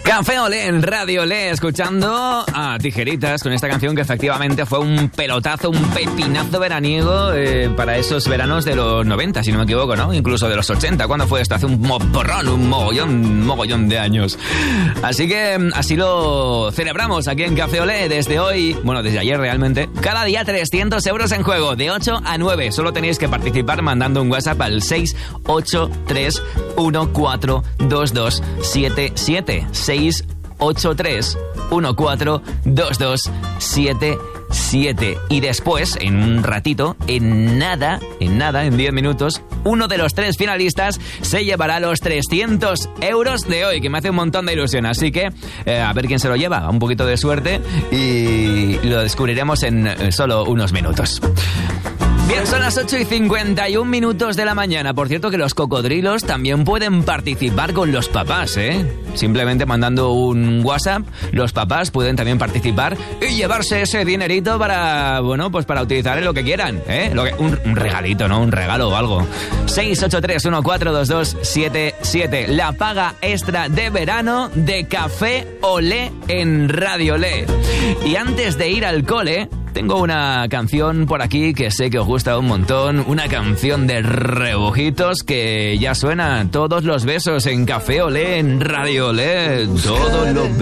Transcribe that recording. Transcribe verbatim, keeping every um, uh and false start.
Café Olé en Radio Olé, escuchando a Tijeritas con esta canción que efectivamente fue un pelotazo, un pepinazo veraniego eh, para esos veranos de los noventa, si no me equivoco, ¿no? Incluso de los ochenta. ¿Cuándo fue esto? Hace un porrón, un mogollón, mogollón de años. Así que así lo celebramos aquí en Café Olé desde hoy, bueno, desde ayer realmente. Cada día trescientos euros en juego, de ocho a nueve. Solo tenéis que participar mandando un WhatsApp al seis ocho tres uno cuatro dos dos siete siete. seis ocho tres uno cuatro dos dos siete siete. Y después, en un ratito, en nada, en nada, en diez minutos, uno de los tres finalistas se llevará los trescientos euros de hoy, que me hace un montón de ilusión. Así que, eh, a ver quién se lo lleva, un poquito de suerte, y lo descubriremos en eh, solo unos minutos. Bien, son las ocho y cincuenta y un minutos de la mañana. Por cierto que los cocodrilos también pueden participar con los papás, ¿eh? Simplemente mandando un WhatsApp, los papás pueden también participar y llevarse ese dinerito para, bueno, pues para utilizar en lo que quieran, ¿eh? Lo que, un, un regalito, ¿no? Un regalo o algo. seis ocho tres uno cuatro dos dos siete siete. La paga extra de verano de Café Olé en Radio Olé. Y antes de ir al cole, tengo una canción por aquí que sé que os gusta un montón, una canción de Rebujitos que ya suena todos los besos en Café Olé, en Radio Olé, todos los besos.